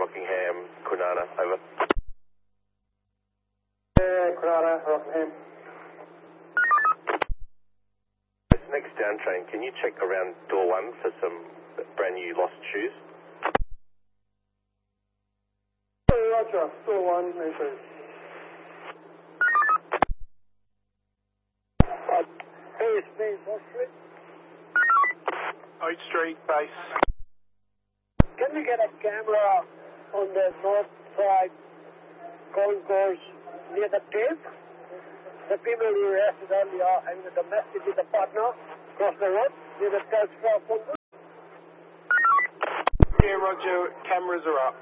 Rockingham, Kwinana, over. Kwinana, Rockingham. Next down train, can you check around door 1 for some brand new lost shoes? Roger, door 1, issue. ASB, Wall Street. Oak Street, base. Can we get a camera on the north side concourse near the tape? The female you arrested earlier having a domestic with a partner across the road near the church for Yeah, Roger, cameras are up.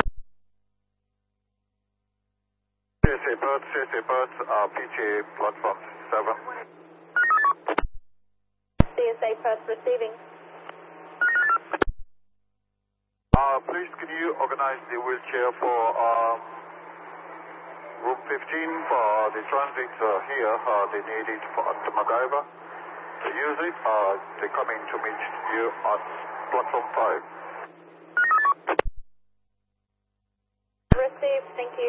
CSA Perth, PTA platform 7. CSA Perth receiving. Please, can you organize the wheelchair for room 15 for the transit here? They need it for to MacGyver. They use it. They're coming to meet you on platform 5. Received, thank you.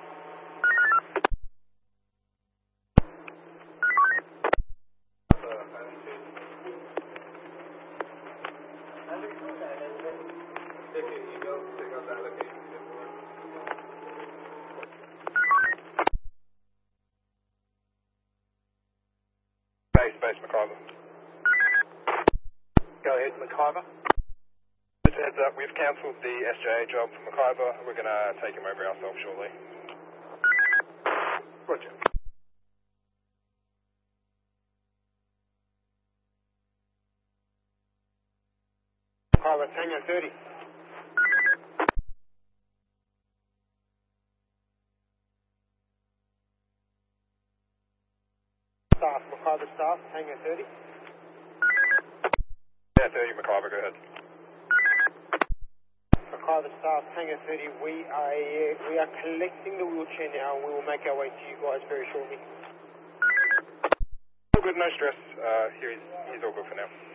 Base McIver. Go ahead, McIver. Just a heads up, we've cancelled the SJA job for McIver. We're going to take him over ourselves shortly. Roger. McIver, Tango 30. Staff, McIver staff, Tango 30. Yeah, 30, McIver, go ahead. McIver staff, Tango 30, we are collecting the wheelchair now and we will make our way to you guys very shortly. All good, no stress. He's all good for now.